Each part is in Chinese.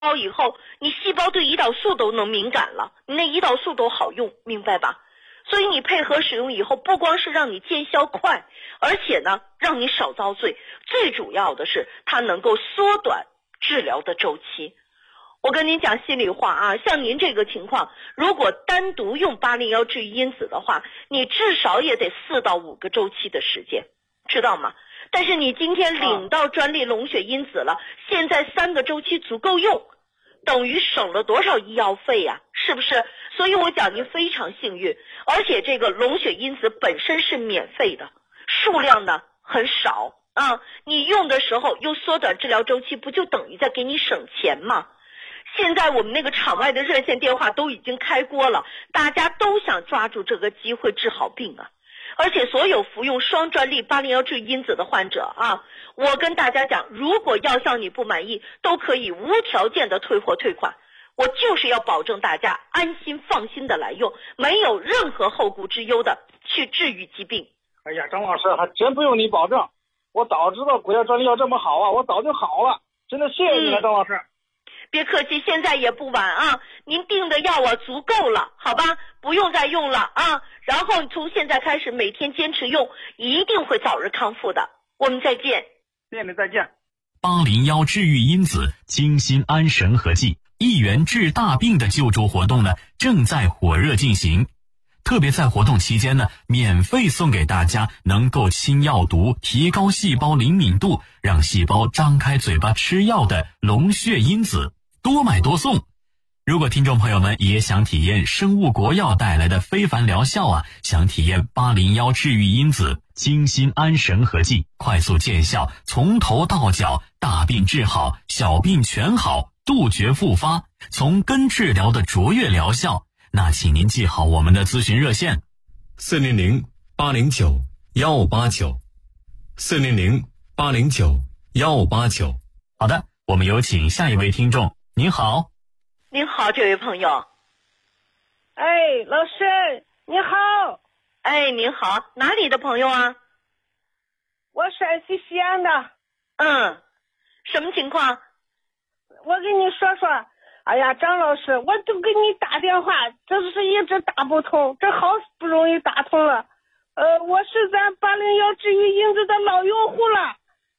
以后，你细胞对胰岛素都能敏感了，你那胰岛素都好用，明白吧？所以你配合使用以后，不光是让你见效快，而且呢，让你少遭罪，最主要的是它能够缩短治疗的周期。我跟您讲心里话啊，像您这个情况，如果单独用801治愈因子的话，你至少也得4到5个周期的时间，知道吗？但是你今天领到专利龙血因子了，现在3个周期足够用，等于省了多少医药费呀，是不是？所以我讲您非常幸运，而且这个龙血因子本身是免费的，数量呢很少啊，你用的时候又缩短治疗周期，不就等于在给你省钱吗？现在我们那个场外的热线电话都已经开锅了，大家都想抓住这个机会治好病啊！而且所有服用双专利801治愈因子的患者啊，我跟大家讲，如果药效你不满意，都可以无条件的退货退款。我就是要保证大家安心放心的来用，没有任何后顾之忧的去治愈疾病。 哎呀，张老师还真不用你保证，我早知道国家专利药这么好啊，我早就好了，真的谢谢你了，张老师。 别客气，现在也不晚啊，您订的药啊足够了，好吧，不用再用了啊。然后从现在开始每天坚持用，一定会早日康复的。我们再见。 谢谢，再见。 801治愈因子精心安神合剂1元治大病的救助活动呢，正在火热进行。特别在活动期间呢，免费送给大家能够清药毒、提高细胞灵敏度，让细胞张开嘴巴吃药的龙血因子，多买多送。如果听众朋友们也想体验生物国药带来的非凡疗效啊，想体验801治愈因子精心安神合剂，快速见效，从头到脚大病治好，小病全好，杜绝复发，从根治疗的卓越疗效，那请您记好我们的咨询热线400-809-1589 400-809-1589。好的，我们有请下一位听众。您好。 您好，这位朋友。 哎，老师你好。 哎，您好，哪里的朋友啊？ 我陕西西安的。 什么情况？ 我跟你说说，哎呀，张老师，我就给你打电话，这是一直打不通，这好不容易打通了。我是咱801治愈因子的老用户了。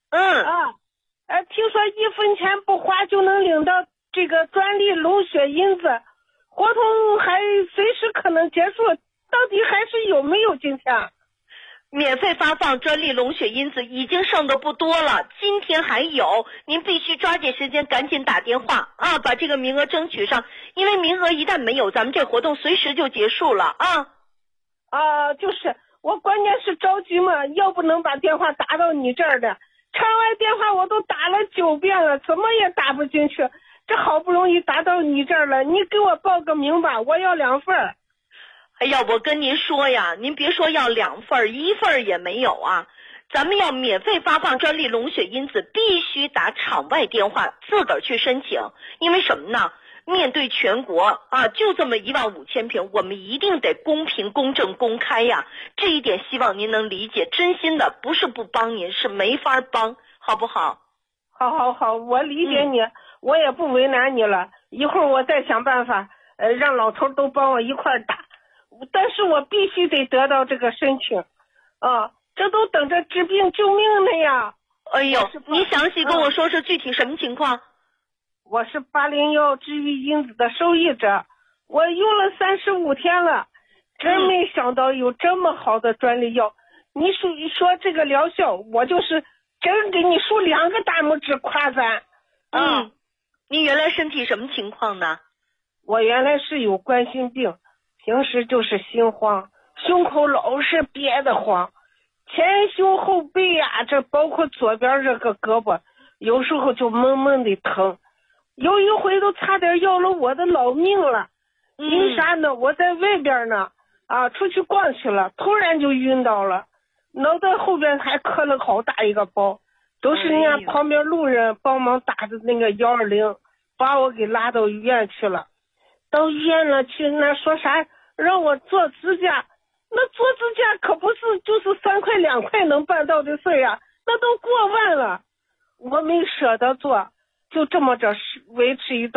听说1分钱不花就能领到这个专利龙血因子，活动还随时可能结束，到底还是有没有今天？ 免费发放专利龙血因子已经剩的不多了，今天还有，您必须抓紧时间赶紧打电话啊，把这个名额争取上，因为名额一旦没有，咱们这活动随时就结束了啊。 就是我关键是着急嘛，要不能把电话打到你这儿的，场外电话我都打了9遍了，怎么也打不进去，这好不容易打到你这儿了，你给我报个名吧，我要2份。 哎呀，我跟您说呀，您别说要2份，1份也没有啊。咱们要免费发放专利龙血因子，必须打场外电话自个儿去申请，因为什么呢？面对全国啊，就这么15000瓶，我们一定得公平、公正、公开呀。这一点希望您能理解，真心的，不是不帮您，是没法帮，好不好？ 好，我理解你，我也不为难你了。一会儿我再想办法，让老头都帮我一块打。但是我必须得得到这个申请，这都等着治病救命了呀！ 哎呦，你详细跟我说说具体什么情况？ 我是801治愈因子的受益者，我用了35天了，真没想到有这么好的专利药。你说这个疗效，我就是真给你竖2个大拇指夸赞。 你原来身体什么情况呢？ 我原来是有冠心病，平时就是心慌，胸口老是憋得慌，前胸后背啊，这包括左边这个胳膊，有时候就闷闷的疼，有一回都差点要了我的老命了。因啥呢？我在外边呢，出去逛去了，突然就晕倒了，脑袋后边还磕了好大一个包，都是人家旁边路人帮忙打的那个120，把我给拉到医院去了。到医院了去，那说啥让我做指甲，那做指甲可不是就是3块2块能办到的事呀，那都过万了，我没舍得做，就这么着维持一段